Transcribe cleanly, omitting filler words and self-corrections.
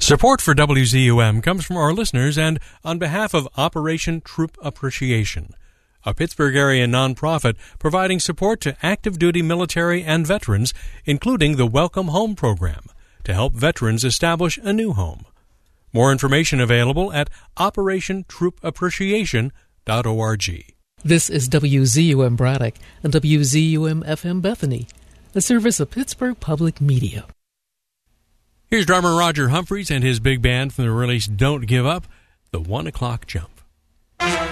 Support for WZUM comes from our listeners and on behalf of Operation Troop Appreciation, a Pittsburgh area nonprofit providing support to active duty military and veterans, including the Welcome Home program, to help veterans establish a new home. More information available at operationtroopappreciation.org. This is WZUM Braddock and WZUM FM Bethany, a service of Pittsburgh Public Media. Here's drummer Roger Humphreys and his big band from the release Don't Give Up, the 1 o'clock jump.